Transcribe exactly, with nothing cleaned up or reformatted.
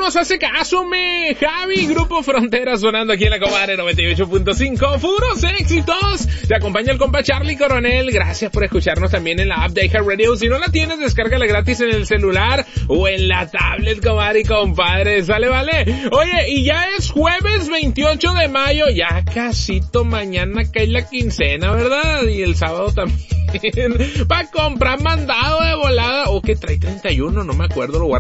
nos hace caso, me. Javi, Grupo Frontera sonando aquí en la Comadre noventa y ocho punto cinco. Puros éxitos. Te acompaña el compa Charlie Coronel. Gracias por escucharnos también en la app de iHeartRadio. Si no la tienes, descárgala gratis en el celular o en la tablet, comadre y compadre. Sale, vale. Oye, y ya es jueves veintiocho de mayo. Ya casito mañana cae la quincena, ¿verdad? Y el sábado también. Va a comprar mandado de volada. O que trae treinta y uno, no me acuerdo, lo